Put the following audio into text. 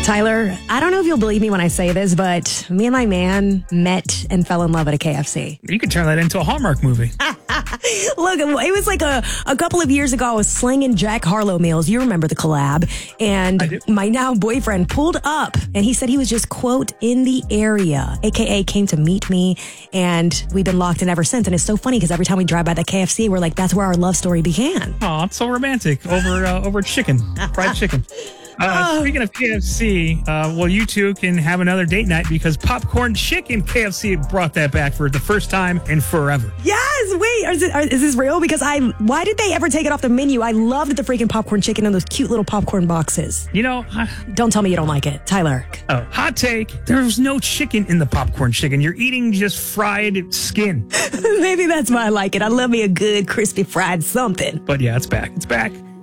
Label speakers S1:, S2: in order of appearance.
S1: Tyler, I don't know if you'll believe me when I say this, but me and my man met and fell in love at a KFC.
S2: You could turn that into a Hallmark movie.
S1: Look, it was like a couple of years ago. I was slinging Jack Harlow meals. You remember the collab. And my now boyfriend pulled up and he said he was just, quote, in the area, AKA came to meet me. And we've been locked in ever since. And it's so funny because every time we drive by the KFC, we're like, that's where our love story began.
S2: Oh, it's so romantic over chicken, fried chicken. Speaking of KFC, well, you two can have another date night because Popcorn Chicken KFC brought that back for the first time in forever.
S1: Yes, wait, is this real? Because why did they ever take it off the menu? I loved the freaking popcorn chicken in those cute little popcorn boxes.
S2: You know,
S1: don't tell me you don't like it, Tyler.
S2: Oh, hot take. There's no chicken in the popcorn chicken. You're eating just fried skin.
S1: Maybe that's why I like it. I love me a good crispy fried something.
S2: But yeah, it's back. It's back.